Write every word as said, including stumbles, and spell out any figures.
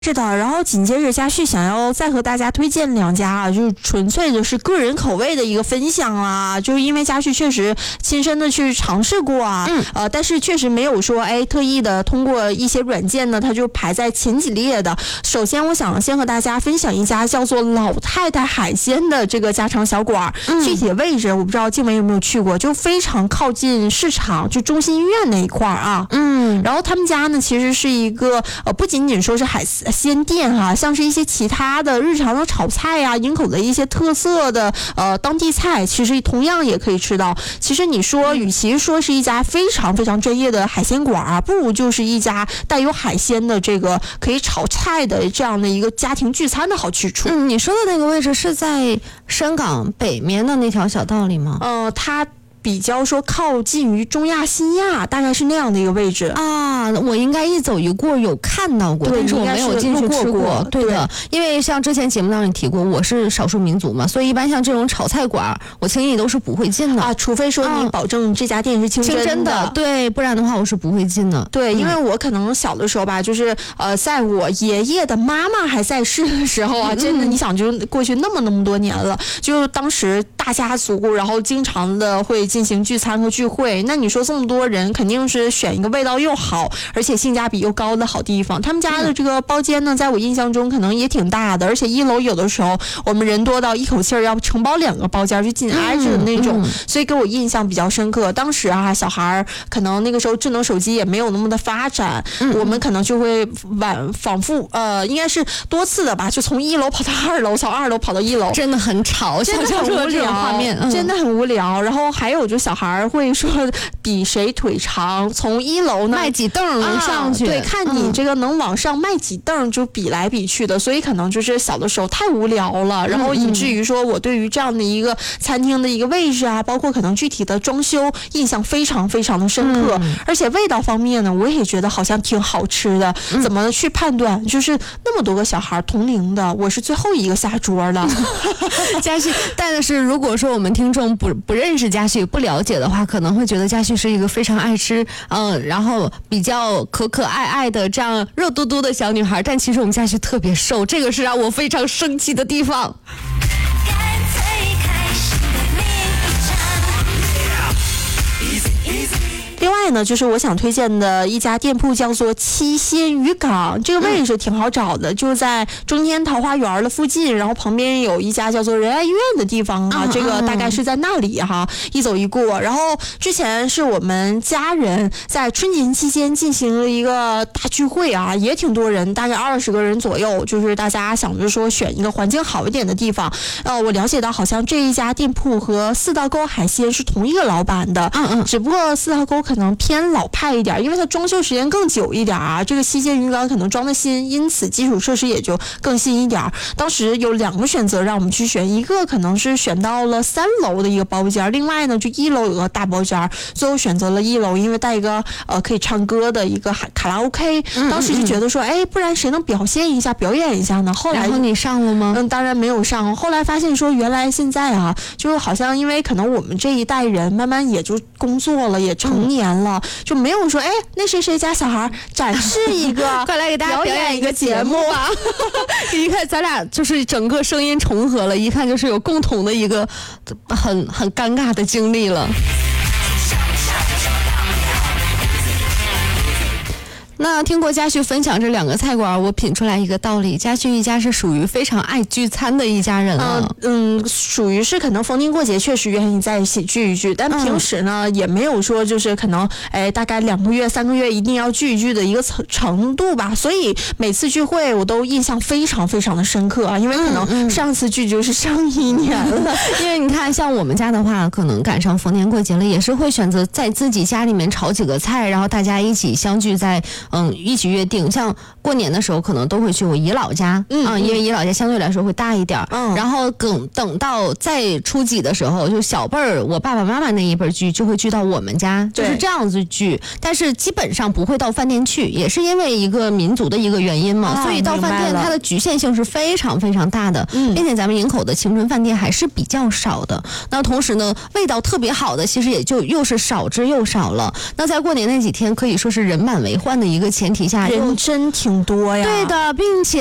是的，然后紧接着嘉旭想要再和大家推荐两家啊，就是纯粹的是个人口味的一个分享啊，就是因为嘉旭确实亲身的去尝试过啊，嗯，呃，但是确实没有说哎特意的通过一些软件呢，它就排在前几列的。首先，我想先和大家分享一家叫做老太太海鲜的这个家常小馆，嗯、具体的位置我不知道静文有没有去过，就非常靠近市场，就中心医院那一块啊，嗯，然后他们家呢其实是一个呃不仅仅说是海鲜店哈、啊，像是一些其他的日常的炒菜呀、啊，营口的一些特色的呃当地菜，其实同样也可以吃到。其实你说，与其说是一家非常非常专业的海鲜馆啊，不如就是一家带有海鲜的这个可以炒菜的这样的一个家庭聚餐的好去处。 嗯，你说的那个位置是在深港北面的那条小道里吗？ 呃，它比较说靠近于中亚新亚，大概是那样的一个位置啊。我应该一走一过有看到过，但是我没有进去吃过。对的，因为像之前节目当中提过，我是少数民族嘛，所以一般像这种炒菜馆，我轻易都是不会进的啊，除非说你保证这家店是清真的， 清真的对，不然的话我是不会进的。 对，因为我可能小的时候吧，就是呃，在我爷爷的妈妈还在世的时候啊，真的，你想就过去那么那么多年了，就当时大家族，然后经常的会进行聚餐和聚会，那你说这么多人，肯定是选一个味道又好，而且性价比又高的好地方。他们家的这个包间呢，在我印象中可能也挺大的，而且一楼有的时候我们人多到一口气儿要承包两个包间，就紧挨着的那种，所以给我印象比较深刻。当时啊，小孩可能那个时候智能手机也没有那么的发展，我们可能就会晚反复呃，应该是多次的吧，就从一楼跑到二楼，从二楼跑到一楼， 真的很吵， 真的很无聊， 画面、 嗯、真的很无聊。然后还有就小孩会说比谁腿长，从一楼呢迈几凳能上去、 啊，对，看你这个能往上迈几凳就比来比去的，所以可能就是小的时候太无聊了，然后以至于说我对于这样的一个餐厅的一个位置啊，包括可能具体的装修印象非常非常的深刻、嗯、而且味道方面呢，我也觉得好像挺好吃的、嗯、怎么去判断，就是那么多个小孩同龄的，我是最后一个下桌的嘉旭，但是如果说我们听众不不认识嘉旭不了解的话，可能会觉得嘉旭是一个非常爱吃嗯，然后比较可可爱爱的这样肉嘟嘟的小女孩，但其实我们嘉旭特别瘦，这个是让我非常生气的地方。 另外呢，就是我想推荐的一家店铺叫做七仙渔港，这个位置挺好找的，就在中间桃花源的附近，然后旁边有一家叫做仁爱医院的地方啊，这个大概是在那里哈，一走一过。然后之前是我们家人在春节期间进行了一个大聚会啊，也挺多人，大概二十个人左右，就是大家想着说选一个环境好一点的地方。呃，我了解到好像这一家店铺和四道沟海鲜是同一个老板的，嗯嗯，只不过四道沟可能偏老派一点，因为它装修时间更久一点啊。这个西涧渔港可能装的新，因此基础设施也就更新一点。当时有两个选择让我们去选，一个可能是选到了三楼的一个包间，另外呢就一楼有个大包间，最后选择了一楼，因为带一个呃可以唱歌的一个卡拉 OK。当时就觉得说，哎，不然谁能表现一下、表演一下呢？后来然后你上了吗？ 嗯，当然没有上。后来发现说，原来现在啊，就好像因为可能我们这一代人慢慢也就工作了，也成年了。嗯，就没有说哎，那谁谁家小孩展示一个快来给大家表演一个节目吧一看咱俩就是整个声音重合了，一看就是有共同的一个很很尴尬的经历了。那听过嘉旭分享这两个菜馆，我品出来一个道理，嘉旭一家是属于非常爱聚餐的一家人了。 嗯，嗯属于是可能逢年过节确实愿意在一起聚一聚，但平时呢、嗯、也没有说就是可能哎大概两个月三个月一定要聚一聚的一个程度吧，所以每次聚会我都印象非常非常的深刻啊，因为可能上次聚就是上一年了、嗯嗯、因为你看像我们家的话，可能赶上逢年过节了，也是会选择在自己家里面炒几个菜，然后大家一起相聚在嗯，一起约定，像过年的时候可能都会去我姨老家，嗯，嗯因为姨老家相对来说会大一点，嗯，然后等等到再初几的时候，就小辈儿，我爸爸妈妈那一辈儿聚就会聚到我们家，就是这样子聚，但是基本上不会到饭店去，也是因为一个民族的一个原因嘛，啊、所以到饭店它的局限性是非常非常大的，嗯，并且咱们营口的青春饭店还是比较少的，那同时呢，味道特别好的其实也就又是少之又少了，那在过年那几天可以说是人满为患的一个个前提下， 人真挺多呀。 对的，并且